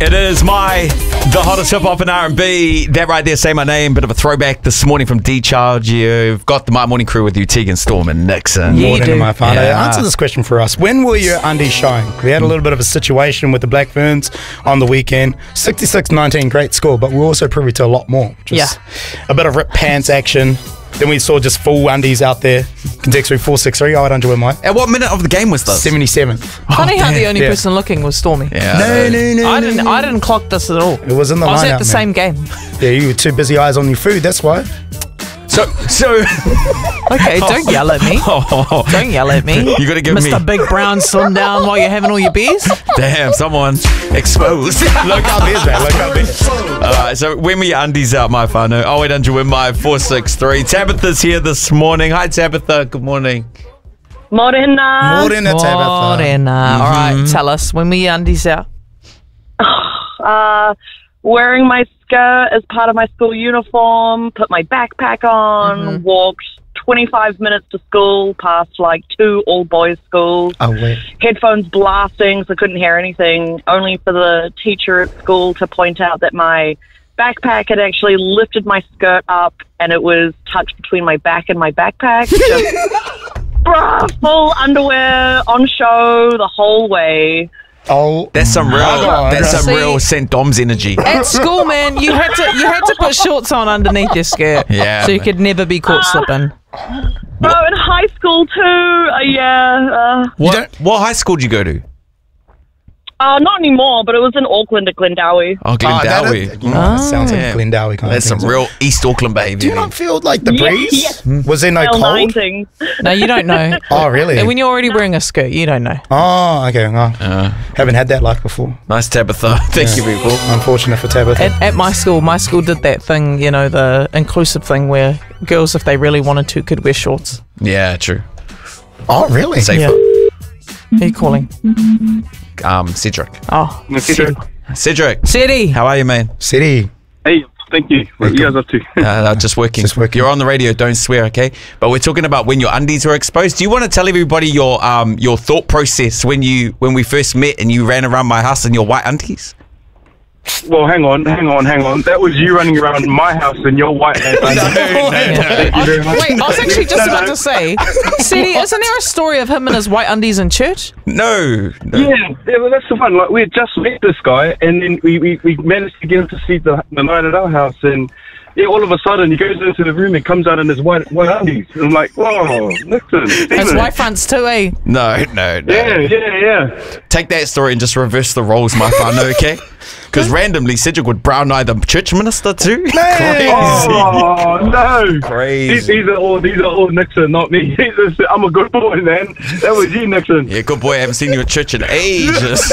It is the hottest hip hop and R&B. That right there, Say My Name. Bit of a throwback this morning from D-Charge. You've got the My Morning Crew with you, Tegan, Storm and Nixon. Yeah, Morning, my father. Yeah. Answer this question for us. When will your undies shine? We had a little bit of a situation with the Black Ferns on the weekend. 66-19, great score, but we're also privy to a lot more. Just a bit of rip pants action. Then we saw just full undies out there. Can text through 463. I would enjoy mine. At what minute of the game was this? 77th. Funny how the only Yeah. person looking was Stormy. Yeah. No. I didn't clock this at all. It was in the I was lineup, at the man. same game. Yeah, you were too busy eyes on your food. That's why. So Okay, don't yell at me. Don't yell at me. You gotta give Mr. me. Big Brown slim down while you're having all your beers. Damn, someone exposed. Local beers, man. Local beers. Alright, so when were your undies out, my whānau? 0800 win my 463. Tabitha's here this morning. Hi, Tabitha. Good morning. Morena. Morning, that's Tabitha. Morena. All right, tell us, when were your undies out? Wearing my skirt as part of my school uniform, put my backpack on, walked 25 minutes to school past like 2 all-boys schools. Oh, wait. Headphones blasting, so I couldn't hear anything, only for the teacher at school to point out that my backpack had actually lifted my skirt up and it was tucked between my back and my backpack. Just, full underwear on show the whole way. Oh, That's some real. God. That's some See? real St. Dom's energy. At school, man, you had to put shorts on underneath your skirt, Yeah, so you man. could never be caught slipping. Oh, in high school too. What high school did you go to? Not anymore, but it was in Auckland at Glendowie. Oh, Glendowie. that sounds like Yeah. Glendowie kind That's of thing. some real East Auckland behaviour. Do you not feel like the Yeah, breeze? yeah. Was there no L9 cold? things. No, you don't know. Oh, really? And when you're already wearing a skirt, you don't know. Oh, okay. Oh, haven't had that life before. Nice, Tabitha. Thank you, people. Unfortunate for Tabitha. At my school did that thing, you know, the inclusive thing where girls, if they really wanted to, could wear shorts. Yeah, true. Oh, really? Safer. Yeah. Who are you calling? Cedric. Oh, Cedric. City. How are you, man? City. Hey, thank you. What are you guys up to? Just working. Just working. You're on the radio. Don't swear, okay? But we're talking about when your undies were exposed. Do you want to tell everybody your thought process when we first met and you ran around my house in your white undies? Well, hang on. That was you running around my house in your white hat. Thank you very much. Wait, I was actually just about to say, City, isn't there a story of him and his white undies in church? No. Yeah, well, that's the fun. Like, we had just met this guy, and then we managed to get him to see the night at our house, and yeah, all of a sudden he goes into the room and comes out in his white undies. And I'm like, whoa, Nixon. His white fronts too, eh? No. Yeah. Take that story and just reverse the roles, my whānau, okay? Because randomly, Cedric would brown eye the church minister too. Crazy. Oh no! Crazy. These are all Nixon, not me. I'm a good boy, man. That was you, Nixon. Yeah, good boy. I haven't seen you at church in ages.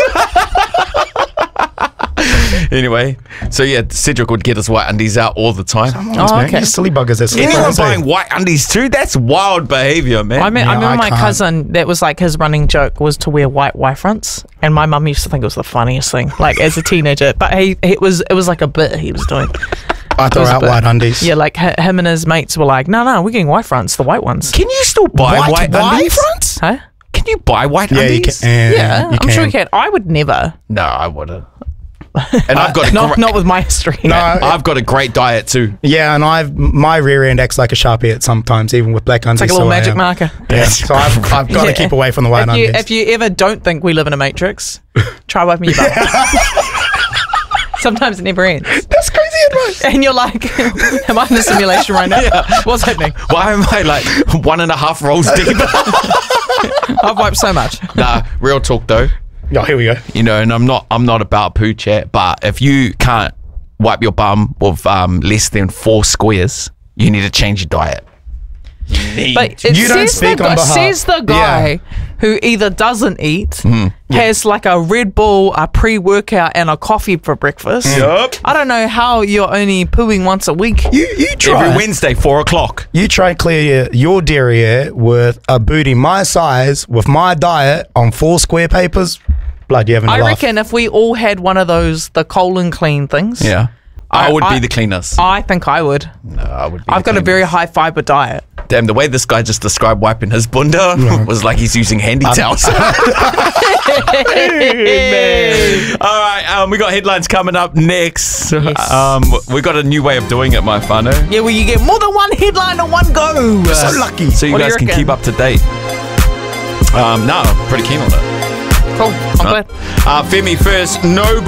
Anyway, so yeah, Cedric would get his white undies out all the time. Oh, okay. You silly buggers. That's Anyone buying white undies too? That's wild behavior, man. I remember I my can't. cousin, that was like his running joke was to wear white fronts, and my mum used to think it was the funniest thing, like as a teenager. But it was like a bit he was doing. I throw out white undies. Yeah, like him and his mates were like, no, we're getting white fronts, the white ones. Can you still buy white undies? fronts? Huh? Can you buy white Yeah, you undies? can. Yeah, I'm sure you can. I would never. No, I wouldn't. And I've got Not with my history. No, I've got a great diet too. yeah, and my rear end acts like a Sharpie at sometimes, even with black undies. It's like a little so magic marker. Yeah, so I've got to Yeah. keep away from the white undies. If you ever don't think we live in a matrix, try wiping your butt. Sometimes it never ends. That's crazy advice. And you're like, am I in a simulation right now? Yeah. What's happening? Why am I like 1.5 rolls deep? I've wiped so much. Nah, real talk though. Oh, here we go. You know, and I'm not about poo chat, but if you can't wipe your bum with less than 4 squares, you need to change your diet. But it You don't speak on behalf. says the guy who either doesn't eat, has like a Red Bull, a pre-workout, and a coffee for breakfast. Yup. I don't know how you're only pooing once a week. You try. Every Wednesday, 4 o'clock. You try clear your derriere with a booty my size with my diet on 4 square papers. Blood, you having a I laugh. reckon if we all had one of those, the colon clean things, Yeah. I would be the cleanest. I think I would. No, I would be I've got a very high fiber diet. Damn, the way this guy just described wiping his bunda was like he's using handy towels. All right, we got headlines coming up next. Yes. We got a new way of doing it, my whānau. Yeah, well, you get more than one headline in one go. So lucky. So you What do you guys can reckon? keep up to date. No, I'm pretty keen on it. Cool. I'm glad. Femi first, no